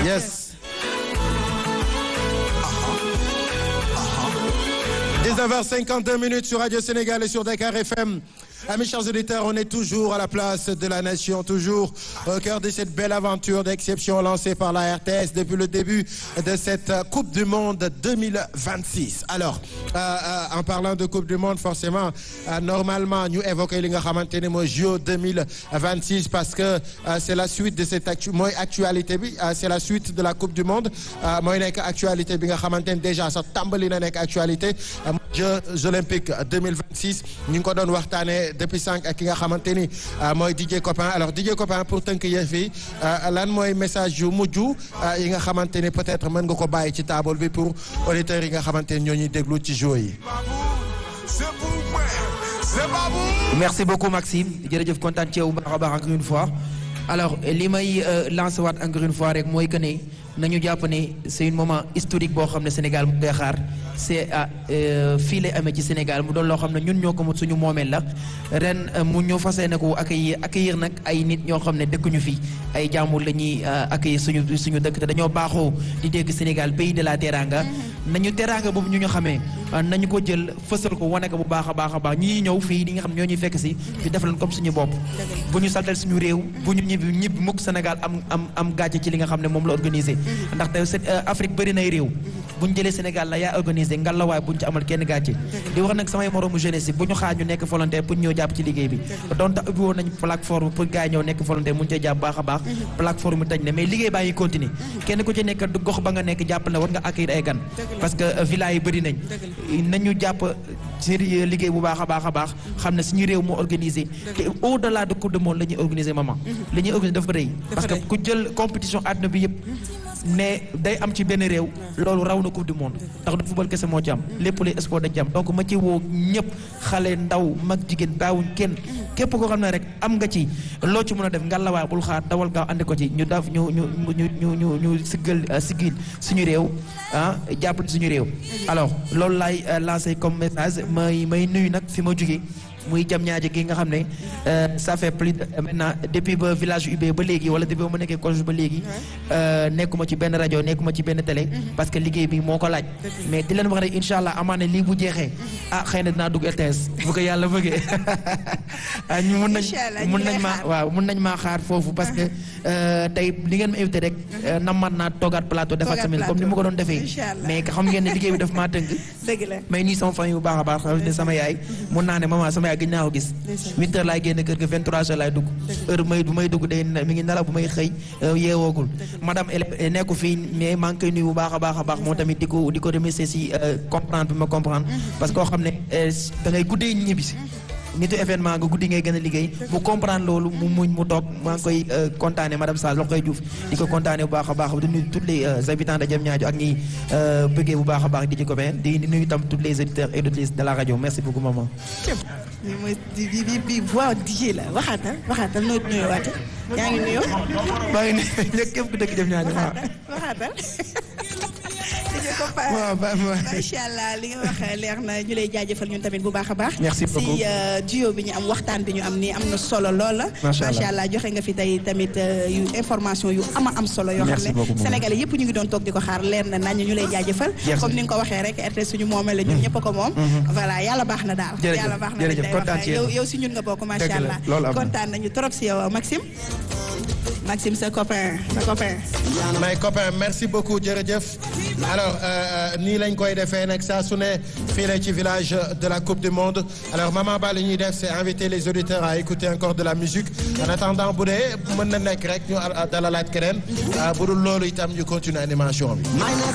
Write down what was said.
Yes. 19h52 sur Radio Sénégal et sur Dakar FM. Amis chers auditeurs, on est toujours à la place de la nation, toujours au cœur de cette belle aventure d'exception lancée par la RTS depuis le début de cette Coupe du Monde 2026. Alors, en parlant de Coupe du Monde, forcément, normalement, nous évoquons li nga xamante ne mooy JO 2026 parce que c'est la suite de cette actualité bi, c'est la suite de la Coupe du Monde mooy nekk actualité bi nga xamante ne déjà sa tàmbali na nekk actualité Jeux olympiques 2026 ñu ngi ko doon waxtaanee depuis sànq ak ki nga xamante ni mooy DJ Copain. Alors DJ Copain pour tënk yëf yi lan mooy message yu mujj yi nga xamante ni peut-être mën nga ko bàyyi ci table bi pour auditeurs yi nga xamante ni ñoo ñuy déglu ci JO yi. Merci beaucoup Maxime jërëjëf kontaan ci yow baax a baax encore une fois. Alors li may lancer waat encore une fois rek mooy que ne nañu jàpp ne c'est un moment historique boo xam ne Sénégal mu koy xaar c'est fii lay amee ci Sénégal mu doon loo xam ne ñun ñoo ko mot suñu moomeel la ren mu ñëw fas yéene ko accueillir nag ay nit ñoo xam ne dëkkuñu fi ay jàmbur la ñuy accueillir suñu dëkk te dañoo baaxoo di dégg Sénégal pays de la teranga nañu teranga boobu ñu xamee nañu ko jël fësal ko wane ko bu baax a baax a baax ñi ñëw fii di nga xam ñoo ñuy fekk si di def leen comme suñu bopp bu ñu saltal suñu réew bu ñu ñibbi mukk Sénégal am gàcce ci li nga xam ne moom la organisé ndaxte Afrique bëri nay réew bu ñu jëlee Sénégal la yaa organisé ngallaawaay bu ñu ci amal kenn gàcce di wax nag samay moromu jeunesse yi bu ñu xaar ñu nekk volontaire pour ñëw jàpp ci liggéey bi donte ubbi woon nañ plateforme pour gars yi ñëw nekk volontaire mu ñu cee jàpp baax a baax plateforme bi tëj na mais liggéey baa ngi continuer kenn ku ci nekk du gox ba nga nekk jàpp na war nga accueillir ay gan parce que village yi bëri nañu jàpp ci liggéey bu baax a baax xam ne suñu réew moo organisé te au delà de coupe du monde la ñuy organisé maman la ñuy organisé dafa rëy parce que ku jël compétition àdduna bi yëpp mais day am ci benn réew loolu raw na coupe du monde ndax du football kese moo ci am lépp les sport dañ ci am donc ma ci woo ñëpp xale ndaw mag jigéen baawuñ kenn képp koo xam ne rek am nga ci loo ci mën a def ngallawaa bul xaar dawal gaaw andi ko ci ñu daf ñu sigil suñu réew jàppale suñu réew alors loolu laay lancé comme message may nuyu nag fi ma jógee muy jam ñaaje gi nga xam ne ça fait plus de maintenant depuis ba village UB ba léegi wala depuis ba ma nekkee collège ba léegi nekkuma ci benn rajo nekkuma ci benn télé parce que liggéey bi moo ko laaj mais di leen wax rek incha allah amaana lii bu jeexee xëy na dinaa dugg RTS bu ko yàlla bëggee ñu mun nañ maa xaar foofu parce que tey li ngeen ma invité rek namat naa toogaat plateau defaat semaine comme ni ma ko doon defee mais xam ngeen ne liggéey bi daf maa tënk may nii sama famille bu baax a baax ne sama yaay mun naa ne maman sama yaay gëj naa ko gis 8h laay génn kër ga 23h laay dugg heure bu may dugg day mi ngi nelaw bu may xëy yeewoogul madame elle nekku fii mais maa ngi koy nuyu bu baax a baax moo tamit di ko remercier si comprendre bi ma comprendre parce que koo xam ne da ngay guddee ñibbi si nitu événement nga guddi ngay gën a liggéey mu comprendre loolu mu muñ mu toog maa ngi koy kontaane madame Sall Lokoy Diouf di ko kontaane bu baax a baax di nuyu tous les habitants de Diamniadio ak ñi bëggee bu baax a baax di copain di nuyu tam tous les auditeurs et auditrices de la radio merci beaucoup maman. bi voix DJ la waxaatal noo nuyuwaate yaa ngi nuyoo. maa ngi nuyu képp ku dëkk Diamniadio waxaatal. waaw macha allah li nga wax leer na ñu lay jaajëfal ñun tamit bu baax a baax. merci beaucoup si duo bi ñu am waxtaan bi ñu am nii am na solo lool la. macha allah joxe nga fi tey tamit yu information yu am solo. yoo xam ne Sénégalais yëpp ñu ngi doon toog di ko xaar leer na nañ ñu lay jaajëfal. comme ni nga ko waxee rek RTS suñu moomeel la ñun ñëpp ko moom. voilà yàlla baax na daal. yàlla baax na daal yow si ñun nga bokk macha allah. kontaan nañu trop si yow Maxime sa copain. may copain merci beaucoup jërëjëf. alors nii lañ koy defee nag saa su ne fii la ci village de la Coupe du Monde alors maman Ba li ñuy def c'est inviter les auditeurs à écouter encore de la musique en attendant bu dee mën na nekk rek ñu dalalaat keneen bu dul loolu itam ñu continuer animation bi.